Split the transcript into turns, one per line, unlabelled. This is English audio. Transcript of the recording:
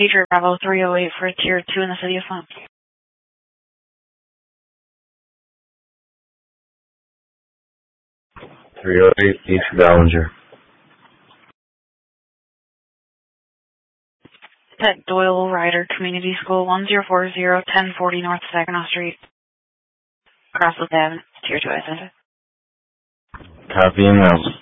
Patriot Bravo 308 for a Tier 2 in the city of Flint.
308 East Ballinger.
Pet Doyle Ryder Community School 1040 1040 North Saginaw Street. Crossley Avenue, Tier 2 identified.
Copy and out.